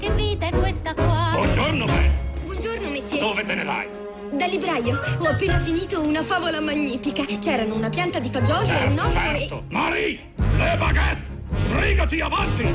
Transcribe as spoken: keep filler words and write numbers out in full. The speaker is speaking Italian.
Che vita è questa qua? Buongiorno, Ben. Buongiorno, monsieur. Dove te ne vai? Dal libraio. Ho appena finito una favola magnifica. C'erano una pianta di fagioli e un Certo, uovo certo. e... Marie, le baguette! Sbrigati avanti!